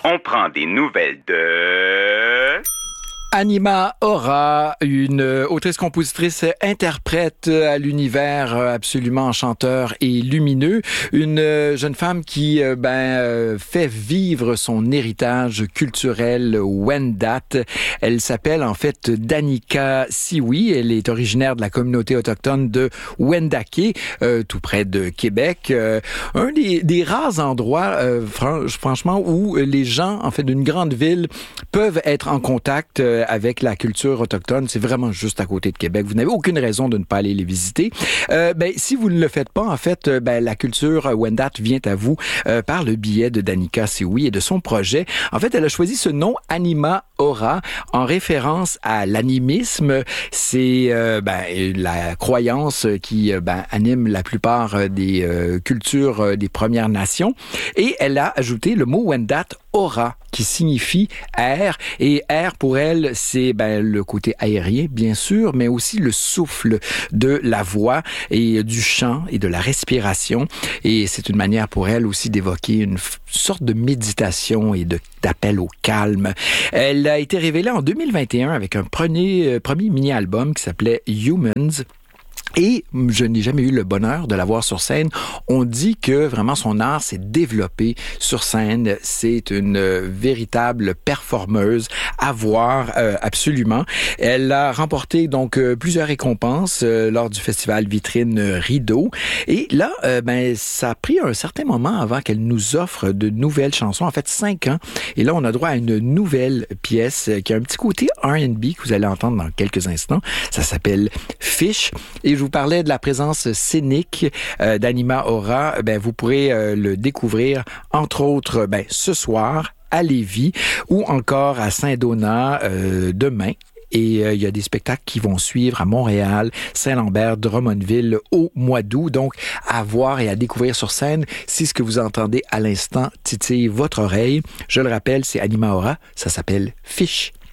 On prend des nouvelles de... Anima Aura, une autrice-compositrice interprète à l'univers absolument enchanteur et lumineux. Une jeune femme qui fait vivre son héritage culturel Wendat. Elle s'appelle en fait Danica Sioui. Elle est originaire de la communauté autochtone de Wendake, tout près de Québec. Un des rares endroits, franchement, où les gens en fait d'une grande ville peuvent être en contact avec la culture autochtone. C'est vraiment juste à côté de Québec. Vous n'avez aucune raison de ne pas aller les visiter. Si vous ne le faites pas, en fait, la culture Wendat vient à vous par le biais de Danica Sioui et de son projet. En fait, elle a choisi ce nom Anima Aura en référence à l'animisme. C'est la croyance qui anime la plupart des cultures des Premières Nations. Et elle a ajouté le mot Wendat Aura, qui signifie air. Et air, pour elle, c'est le côté aérien, bien sûr, mais aussi le souffle de la voix et du chant et de la respiration. Et c'est une manière pour elle aussi d'évoquer une sorte de méditation et d'appel au calme. Elle a été révélée en 2021 avec un premier mini-album qui s'appelait Humans. Et je n'ai jamais eu le bonheur de la voir sur scène. On dit que vraiment son art s'est développé sur scène. C'est une véritable performeuse à voir absolument. Elle a remporté donc plusieurs récompenses lors du festival Vitrine Rideau. Et là, ça a pris un certain moment avant qu'elle nous offre de nouvelles chansons. En fait, 5 ans. Et là, on a droit à une nouvelle pièce qui a un petit côté R&B que vous allez entendre dans quelques instants. Ça s'appelle Fish. Et je vous parlais de la présence scénique d'Anima Aura. Vous pourrez le découvrir, entre autres, ce soir à Lévis ou encore à Saint-Donat demain. Et il y a des spectacles qui vont suivre à Montréal, Saint-Lambert, Drummondville au mois d'août. Donc, à voir et à découvrir sur scène si ce que vous entendez à l'instant titille votre oreille. Je le rappelle, c'est Anima Aura. Ça s'appelle Fish.